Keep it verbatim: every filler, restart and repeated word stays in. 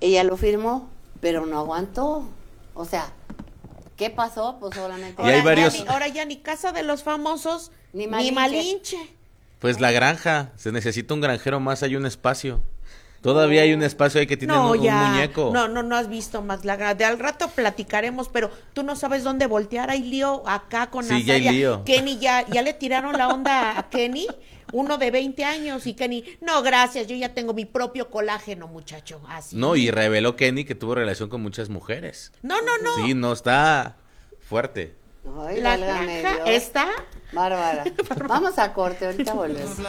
ella lo firmó, pero no aguantó. O sea, ¿qué pasó? Pues solamente... Y hay Ahora, varios- ya ni, ahora ya ni Casa de los Famosos, Ni ni Malinche. Malinche. Pues la granja, se necesita un granjero más, hay un espacio. Todavía hay un espacio ahí que tiene No, un, un ya. muñeco. No, no, no has visto más la gra- de al rato platicaremos, pero tú no sabes dónde voltear. Hay lío acá con Sí, ya hay Azaria. lío. Kenny ya, ya le tiraron la onda a Kenny, uno de veinte años, y Kenny, no, gracias, yo ya tengo mi propio colágeno, muchacho. Así. No, y reveló Kenny que tuvo relación con muchas mujeres. No, no, no. Sí, no, está fuerte. Ay, La válgame granja Dios. está Bárbara. Vamos a corte, ahorita volvemos.